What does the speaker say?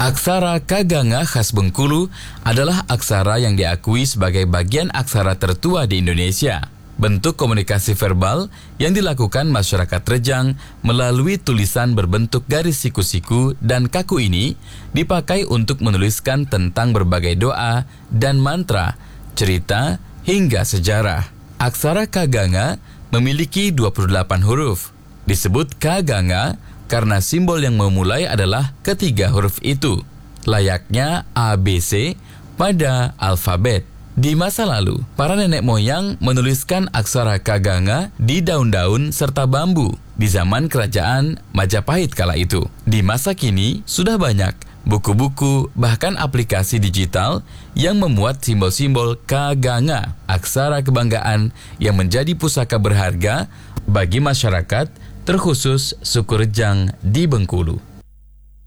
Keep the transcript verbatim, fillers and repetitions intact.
Aksara Kaganga khas Bengkulu adalah aksara yang diakui sebagai bagian aksara tertua di Indonesia. Bentuk komunikasi verbal yang dilakukan masyarakat Rejang melalui tulisan berbentuk garis siku-siku dan kaku ini dipakai untuk menuliskan tentang berbagai doa dan mantra, cerita, hingga sejarah. Aksara Kaganga memiliki dua puluh delapan huruf. Disebut Kaganga karena simbol yang memulai adalah ketiga huruf itu, layaknya A B C pada alfabet. Di masa lalu, para nenek moyang menuliskan aksara Kaganga di daun-daun serta bambu di zaman kerajaan Majapahit kala itu. Di masa kini, sudah banyak buku-buku, bahkan aplikasi digital yang memuat simbol-simbol Kaganga, aksara kebanggaan yang menjadi pusaka berharga bagi masyarakat, terkhusus suku Rejang di Bengkulu.